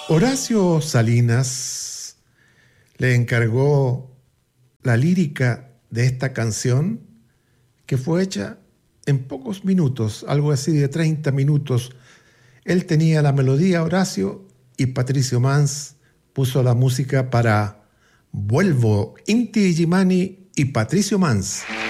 Horacio Salinas le encargó la lírica de esta canción, que fue hecha en pocos minutos, algo así de 30 minutos. Él tenía la melodía, Horacio, y Patricio Mans puso la música para Vuelvo, Inti Illimani y Patricio Mans.